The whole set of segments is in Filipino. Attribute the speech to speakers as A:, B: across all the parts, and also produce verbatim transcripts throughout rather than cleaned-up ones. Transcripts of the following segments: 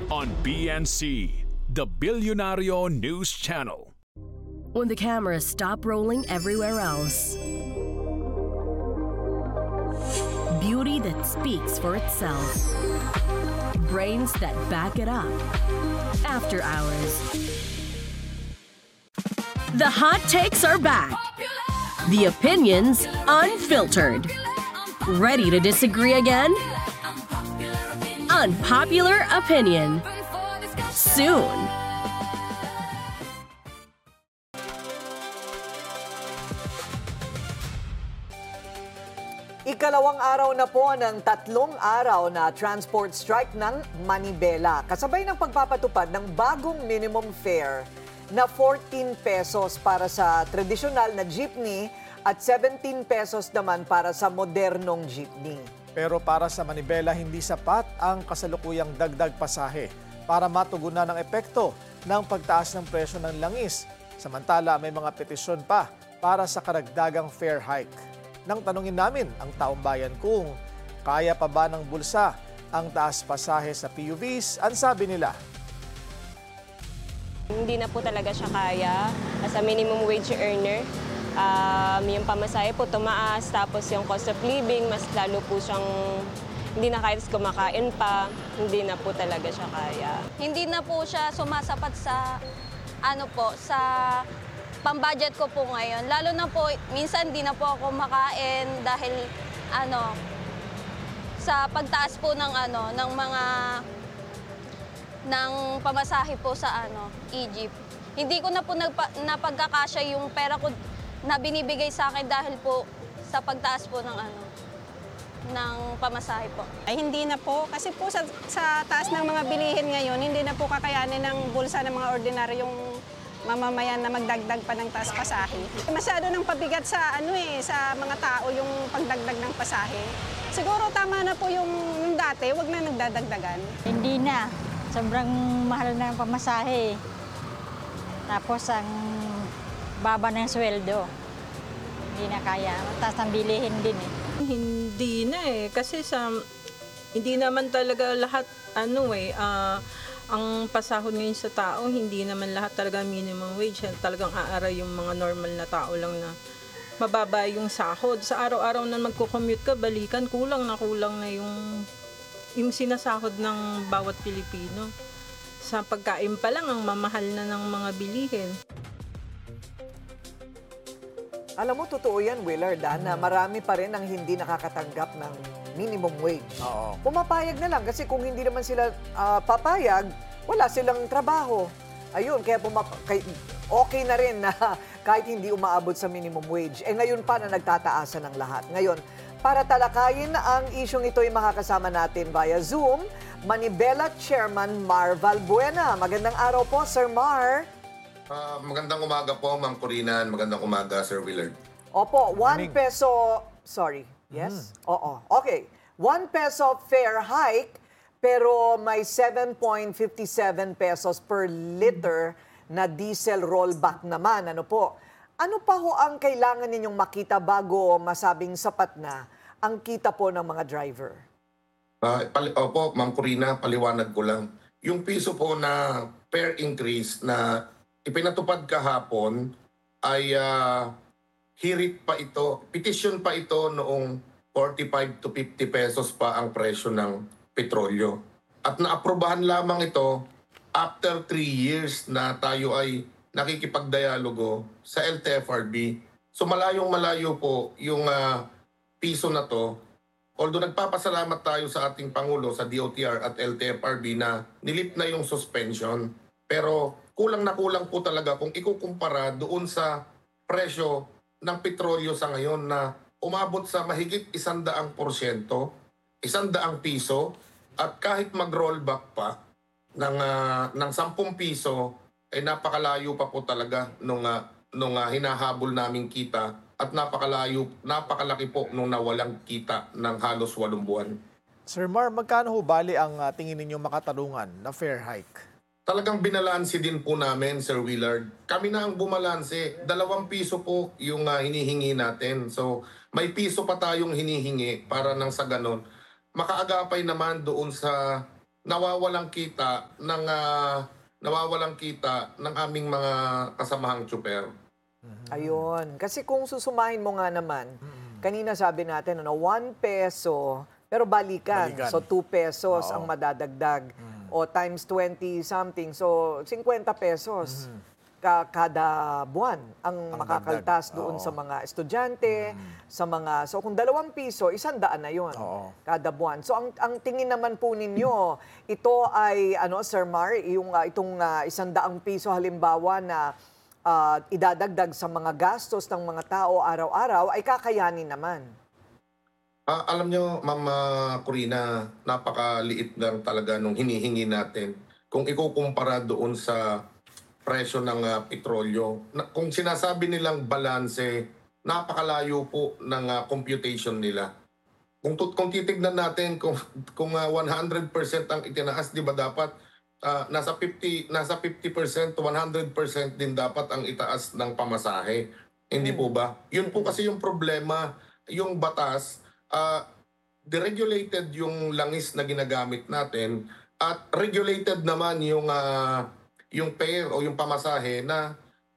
A: on B N C, the Bilyonaryo News Channel.
B: When the cameras stop rolling everywhere else. Beauty that speaks for itself. Brains that back it up. After hours. The hot takes are back. The opinions unfiltered. Ready to disagree again? Unpopular opinion. Soon.
C: Ikalawang araw na po ng tatlong araw na transport strike ng Manibela. Kasabay ng pagpapatupad ng bagong minimum fare na fourteen pesos para sa tradisyonal na jeepney at seventeen pesos naman para sa modernong jeepney.
D: Pero para sa Manibela, hindi sapat ang kasalukuyang dagdag pasahe para matugunan ang epekto ng pagtaas ng presyo ng langis. Samantala, may mga petisyon pa para sa karagdagang fare hike. Nang tanungin namin ang taong bayan kung kaya pa ba ng bulsa ang taas pasahe sa P U Vs, ang sabi nila.
E: Hindi na po talaga siya kaya as a minimum wage earner. Um, yung pamasahe po tumaas, tapos yung cost of living, mas lalo po siyang hindi na kaya kumakain pa, hindi na po talaga siya kaya.
F: Hindi na po siya sumasapat sa, ano po, sa pang-budget ko po ngayon. Lalo na po, minsan di na po ako makain dahil ano, sa pagtaas po ng ano, ng mga ng pamasahe po sa ano, Egypt. Hindi ko na po nagpa, napagkakasya yung pera ko na binibigay sa akin dahil po sa pagtaas po ng ano, ng pamasahe po.
G: Ay hindi na po kasi po sa, sa taas ng mga bilihin ngayon, hindi na po kakayanin ng bulsa ng mga ordinaryong mamamayan na magdagdag pa ng taas pasahe. Masyado nang pabigat sa ano eh, sa mga tao yung pagdagdag ng pasahe. Siguro tama na po yung, yung dati, wag na nagdadagdagan.
H: Hindi na. Sobrang mahal na ang pamasahe. Tapos ang baba ng sweldo. Hindi na kaya. Mataas ang bilihin din eh.
I: Hindi na eh. Kasi sa, hindi naman talaga lahat ano eh, uh, ang pasahod ngayon sa tao, hindi naman lahat talaga minimum wage. Talagang aaray yung mga normal na tao lang na mababa yung sahod. Sa araw-araw na magko-commute ka, balikan, kulang na kulang na yung, yung sinasahod ng bawat Pilipino. Sa pagkain pa lang, ang mamahal na ng mga bilihin.
C: Alam mo, totoo yan, Willard, ah, na marami pa rin ang hindi nakakatanggap ng minimum wage.
D: Oo.
C: Pumapayag na lang kasi kung hindi naman sila ah, papayag, wala silang trabaho. Ayun, kaya pumap- kay- okay na rin na kahit hindi umaabot sa minimum wage. Eh ngayon pa na nagtataasan ng lahat. Ngayon, para talakayin ang isyong ito ay makakasama natin via Zoom, Manibela Chairman Mar Valbuena. Magandang araw po, Sir Mar.
J: Uh, magandang umaga po, Ma'am Corinan. Magandang umaga, Sir Willard.
C: Opo, one peso, sorry, yes? Oo, okay. One peso fare hike, pero may seven point five seven pesos per liter na diesel rollback naman. Ano po? Ano pa ho ang kailangan ninyong makita bago masabing sapat na ang kita po ng mga driver?
J: Uh, pali- opo, Ma'am Corina, paliwanag ko lang. Yung piso po na fare increase na ipinatupad kahapon ay uh, hirit pa ito, petition pa ito noong forty-five to fifty pesos pa ang presyo ng petrolyo. At naaprubahan lamang ito after three years na tayo ay nakikipagdialogo sa L T F R B. So malayong malayo po yung uh, piso na to. Although nagpapasalamat tayo sa ating Pangulo, sa D O T R at L T F R B na nilip na yung suspension. Pero kulang na kulang po talaga kung ikukumpara doon sa presyo ng petrolyo sa ngayon na umabot sa mahigit isandaang porsyento, isandaang piso, at kahit mag-rollback pa ng, uh, ng sampung piso, ay napakalayo pa po talaga nung, uh, nung uh, hinahabol naming kita at napakalayo, napakalaki po nung nawalang kita ng halos walong buwan.
D: Sir Mar, magkano ho bali ang uh, tingin ninyong makatarungan na fare hike?
J: Talagang binalanse din po namin, Sir Willard. Kami na ang bumalanse. Dalawang piso po yung uh, hinihingi natin. So, may piso pa tayong hinihingi para nang sa ganon. Makaagapay naman doon sa nawawalang kita ng ah, nawawalang kita ng aming mga kasamahang tsuper.
C: Ayun. Kasi kung susumahin mo nga naman, kanina sabi natin, ano, one peso, pero balikan.
D: Balikan.
C: So, two pesos
D: Oo.
C: ang madadagdag. O times twenty something. So, fifty pesos ka kada buwan ang,
D: Ang
C: makakaltas
D: dagdag.
C: doon
D: Oo.
C: sa mga estudyante, sa mga... So, kung dalawang piso, isang daan na yun
D: Oo.
C: kada buwan. So, ang, ang tingin naman po ninyo, ito ay, ano, Sir Mar, yung, ah, itong ah, isang daang piso halimbawa na ah, idadagdag sa mga gastos ng mga tao araw-araw ay kakayanin naman.
J: Ah, alam nyo, Ma'am ah, Corina, napakaliit lang talaga nung hinihingi natin. Kung ikukumpara doon sa presyo ng ah, petrolyo, na, kung sinasabi nilang balanse, napakalayo po ng ah, computation nila. Kung, tut- kung titignan natin, kung, kung ah, one hundred percent ang itinaas, di ba dapat ah, nasa fifty nasa fifty percent to one hundred percent din dapat ang itaas ng pamasahe. Hindi po ba? Yun po kasi yung problema, yung batas, uh, deregulated yung langis na ginagamit natin at regulated naman yung ah, yung fare o yung pamasahe na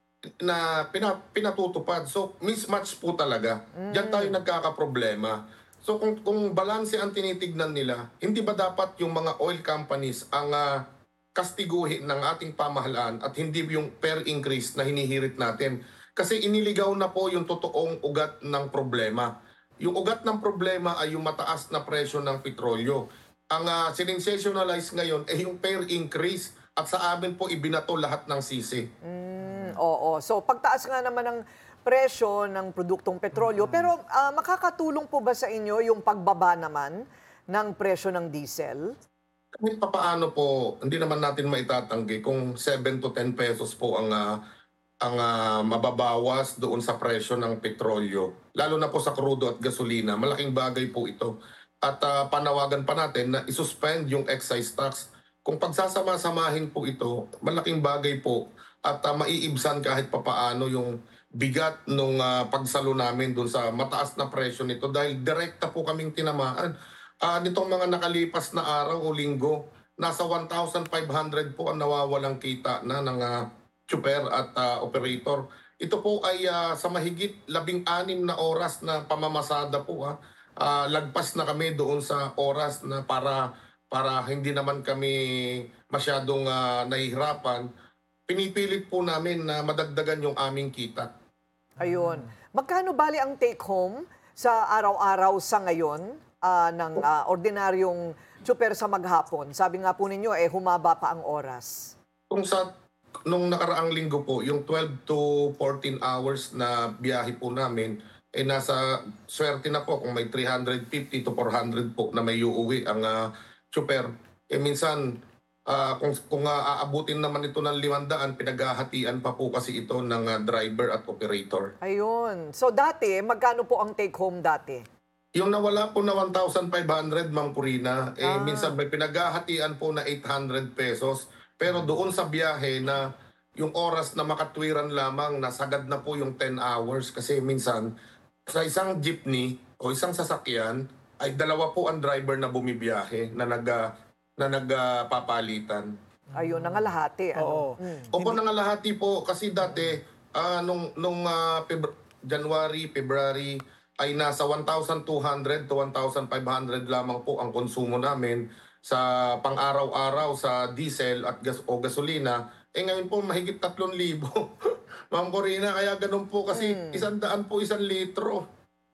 J: na pina, pinatutupad. So mismatch po talaga. Diyan tayo nagkakaproblema. So kung kung balanse ang tinitignan nila, hindi ba dapat yung mga oil companies ang ah, kastiguhin ng ating pamahalaan at hindi yung per increase na hinihirit natin? Kasi iniligaw na po yung totoong ugat ng problema. Yung ugat ng problema ay yung mataas na presyo ng petrolyo. Ang uh, sinensationalize ngayon ay yung per increase at sa amin po ibinato lahat ng sisi.
C: Mm, oo. So, pagtaas nga naman ng presyo ng produktong petrolyo, pero ah, makakatulong po ba sa inyo yung pagbaba naman ng presyo ng diesel?
J: Kahit papaano po, hindi naman natin maitatanggi kung seven to ten pesos po ang ah, ang ah, mababawas doon sa presyo ng petrolyo. Lalo na po sa krudo at gasolina, malaking bagay po ito. At ah, panawagan pa natin na isuspend yung excise tax. Kung pagsasama-samahin po ito, malaking bagay po at ah, maiibsan kahit papaano yung bigat nung ah, pagsalo namin doon sa mataas na presyo nito dahil direkta po kaming tinamaan. Ah, nitong mga nakalipas na araw o linggo, nasa one thousand five hundred po ang nawawalang kita na ng uh, tsuper at ah, operator. Ito po ay ah, sa mahigit labing anim na oras na pamamasada po. Ha. Ah, lagpas na kami doon sa oras na para para hindi naman kami masyadong ah, nahihirapan. Pinipilit po namin na madagdagan yung aming kita.
C: Ayun. Magkano bali ang take home sa araw-araw sa ngayon ah, ng ah, ordinaryong tsuper sa maghapon? Sabi nga po ninyo, eh, humaba pa ang oras.
J: Kung sa nung nakaraang linggo po, yung twelve to fourteen hours na biyahe po namin, eh nasa swerte na po kung may three hundred fifty to four hundred po na may uuwi ang uh, tsuper. Eh minsan, ah, kung, kung ah, aabutin naman ito ng limandaan, pinaghahatian pa po kasi ito ng ah, driver at operator.
C: Ayun. So dati, magkano po ang take home dati?
J: Yung nawala po na one thousand five hundred, Ma'am Purina, eh
C: Ah.
J: minsan may pinaghahatian po na eight hundred pesos. Pero doon sa biyahe na yung oras na makatwiran lamang, nasagad na po yung ten hours. Kasi minsan, sa isang jeepney o isang sasakyan, ay dalawa po ang driver na bumibiyahe na nag ah, na nagpapalitan.
C: Ayun, nangalahati.
D: Oo.
C: Ano? Mm.
J: Opo, nangalahati po kasi dati ah, nung nung ah, Febr- January, February ay nasa one thousand two hundred to one thousand five hundred lamang po ang konsumo namin sa pang-araw-araw sa diesel at gas o gasolina. Eh ngayon po mahigit tatlong libo. Ma'am Corina, kaya ganun po kasi isang daan po isang litro.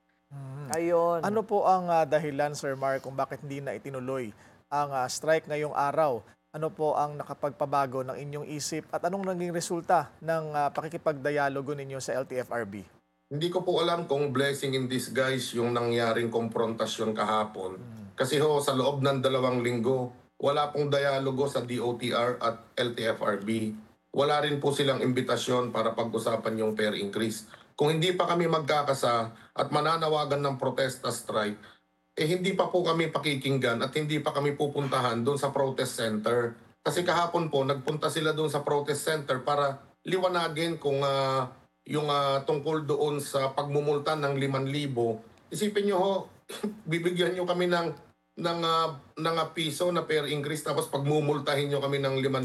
C: Ayun.
D: Ano po ang ah, dahilan, Sir Mark, kung bakit hindi na itinuloy ang ah, strike ngayong araw? Ano po ang nakapagpabago ng inyong isip at anong naging resulta ng ah, pakikipagdialogo ninyo sa L T F R B?
J: Hindi ko po alam kung blessing in disguise yung nangyaring konfrontasyon kahapon. Kasi ho, sa loob ng dalawang linggo, wala pong dialogo sa D O T R at L T F R B. Wala rin po silang imbitasyon para pag-usapan yung fare increase. Kung hindi pa kami magkakasa at mananawagan ng protesta strike, eh hindi pa po kami pakikinggan at hindi pa kami pupuntahan doon sa protest center. Kasi kahapon po, nagpunta sila doon sa protest center para liwanagin kung ah, yung ah, tungkol doon sa pagmumulta ng limang libo. Isipin nyo ho, bibigyan nyo kami ng ng, ah, ng ah, piso na per increase tapos pagmumultahin nyo kami ng limang